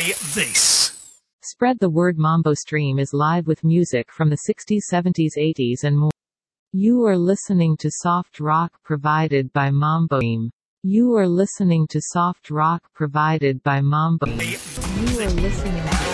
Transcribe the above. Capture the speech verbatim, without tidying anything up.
Play this. Spread the word. Mambo Stream is live with music from the sixties, seventies, eighties and more. You are listening to soft rock provided by Mambo Stream. You are listening to soft rock provided by Mambo Stream. You are listening to